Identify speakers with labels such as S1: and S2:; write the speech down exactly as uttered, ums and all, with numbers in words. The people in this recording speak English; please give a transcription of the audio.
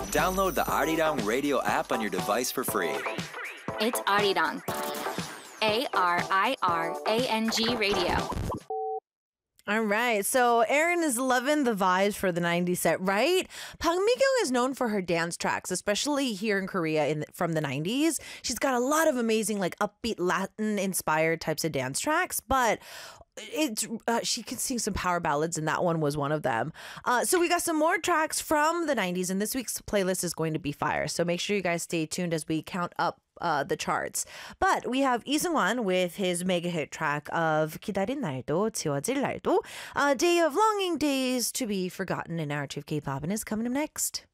S1: Download the Arirang Radio app on your device for free.
S2: It's Arirang. A R I R A N G Radio.
S3: All right. So Aaron is loving the vibes for the nineties set, right? Pang Mi-kyung is known for her dance tracks, especially here in Korea in from the nineties. She's got a lot of amazing, like upbeat Latin-inspired types of dance tracks, but it's uh, she can sing some power ballads, and that one was one of them. Uh, so we got some more tracks from the nineties, and this week's playlist is going to be fire. So make sure you guys stay tuned as we count up uh, the charts. But we have Lee Seung-wan with his mega hit track of 기다린 날도 지워질 날도, a day of longing, days to be forgotten in narrative K-pop, and is coming up next.